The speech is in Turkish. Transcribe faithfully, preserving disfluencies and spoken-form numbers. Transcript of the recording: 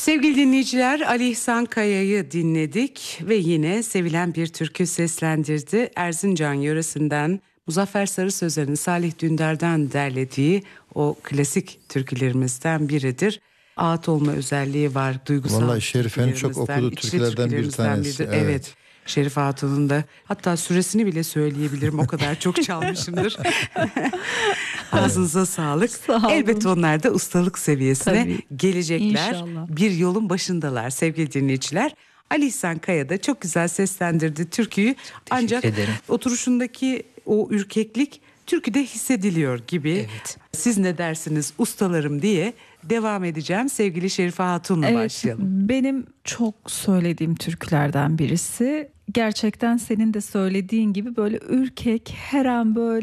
Sevgili dinleyiciler, Ali İhsan Kaya'yı dinledik ve yine sevilen bir türkü seslendirdi. Erzincan yöresinden Muzaffer Sarı Sözen'in Salih Dündar'dan derlediği o klasik türkülerimizden biridir. Ağıt olma özelliği var, duygusal. Vallahi Şerife'nin çok okuduğu türkülerden bir tanesi. Evet. evet. Şerif Hatun'un da hatta süresini bile söyleyebilirim, o kadar çok çalmışımdır. Ağzınıza sağlık. Sağ Elbette onlar da ustalık seviyesine Tabii, gelecekler. İnşallah. Bir yolun başındalar sevgili dinleyiciler. Ali İhsan Kaya da çok güzel seslendirdi türküyü. Ancak ederim. oturuşundaki o ürkeklik türküde hissediliyor gibi. Evet. Siz ne dersiniz ustalarım diye devam edeceğim. Sevgili Şerife Hatun'la Evet, başlayalım. benim çok söylediğim türkülerden birisi. Gerçekten senin de söylediğin gibi böyle ürkek, her an böyle